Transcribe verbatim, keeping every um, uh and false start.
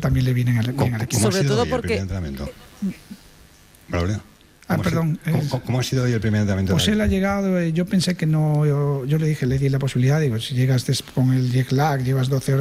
también le vienen al, bien al equipo. ¿Cómo ha Sobre sido todo hoy el porque- primer entrenamiento? Braulio. Ah, ¿Cómo ha perdón. sido- eh, ¿Cómo, cómo ha sido hoy el primer entrenamiento? Pues de él la ha llegado, eh, yo pensé que no, yo, yo le dije, le di la posibilidad, digo, si llegas des- con el jet lag, llevas doce horas